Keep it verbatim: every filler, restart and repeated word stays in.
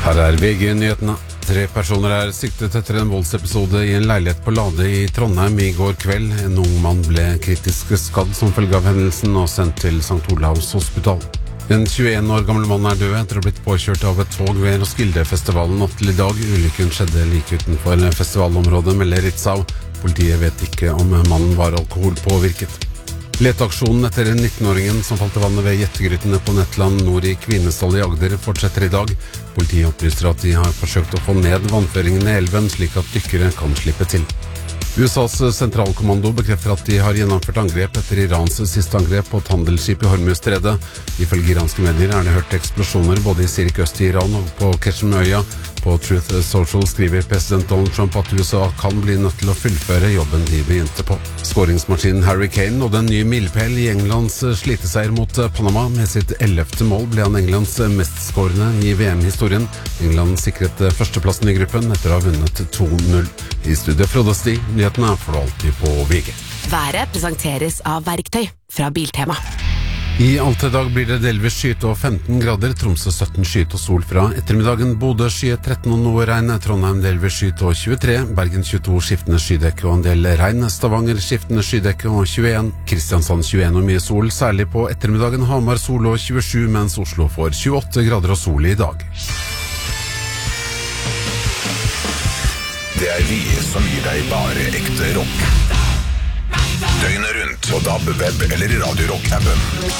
Her er V G-nyhetene. Tre personer er siktet etter en voldsepisode i en leilighet på Lade i Trondheim i går kveld. En ung mann ble kritisk skadd som følge av hendelsen og sendt til Sankt Olavs hospital. En tjueen år gammel mann er død etter å ha blitt påkjørt av et tog ved Roskilde-festivalen natt til i dag. Ulykken skjedde like utenfor festivalområdet, melder Ritzau. Politiet vet ikke om mannen var alkoholpåvirket. Leteaksjonen etter nittenåringen som falt i vannet ved Jettegrytene på Nettland nord i Kvinesdal i Agder fortsetter i dag. Politiet opplyser at de har forsøkt å få ned vannføringen i elven slik at dykkere kan slippe til. U S A's sentralkommando bekrefter at de har gjennomført angrep etter Irans siste angrep på et handelsskip i Hormuzstredet. Ifølge iranske medier er det hørt eksplosjoner både i Sirik øst i Iran og på Keshmøya. På Truth Social skriver president Donald Trump at U S A kan bli nødt til å fullføre jobben de begynte på. Skåringsmaskinen Harry Kane nådde en ny milepæl i Englands sliteseier mot Panama. Med sitt ellevte mål ble han Englands mestskårende i V M-historien. England sikret førsteplassen i gruppen etter å ha vunnet to null. I studiet Frode Sti, nyhetene får du alltid på V G. Været presenteres av Verktøy fra Biltema. I alt i dag blir det delvis skyet og femten grader, Tromsø sytten skyet og sol fra ettermiddagen, Bodø skyet tretten og noe regn, Trondheim delvis skyet og tjuetre, Bergen tjueto skiftende skydekke og en del regn, Stavanger skiftende skydekke og tjueen, Kristiansand tjueen og mye sol, særlig på ettermiddagen, Hamar sol og tjuesju, mens Oslo får tjueåtte grader og sol i dag. Det er vi som gir deg bare ekte rock. Døgnet rundt på D A B, web eller i Radio Rock-appen.